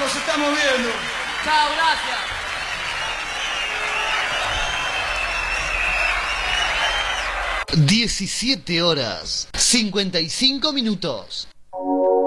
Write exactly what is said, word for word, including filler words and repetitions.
nos estamos viendo. Chao, gracias. diecisiete horas, cincuenta y cinco minutos.